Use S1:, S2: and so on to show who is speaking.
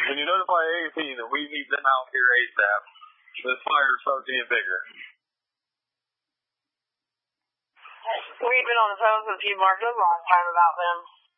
S1: Can you notify AAP that we need them out here ASAP? This fire starts getting bigger.
S2: We've been on the phone with a few markets a long time about them.